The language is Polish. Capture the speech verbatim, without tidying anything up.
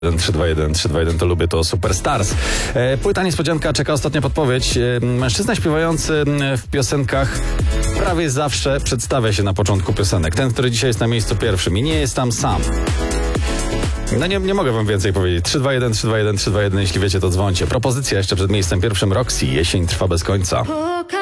trzy dwa jeden, trzy dwa jeden to lubię, to Superstars. E, płyta niespodzianka, czeka ostatnia podpowiedź. E, mężczyzna śpiewający w piosenkach prawie zawsze przedstawia się na początku piosenek. Ten, który dzisiaj jest na miejscu pierwszym i nie jest tam sam. No nie, nie mogę wam więcej powiedzieć. trzy dwa jeden, trzy dwa jeden, trzy dwa jeden, jeśli wiecie, to dzwońcie. Propozycja jeszcze przed miejscem pierwszym Roxy. Jesień trwa bez końca.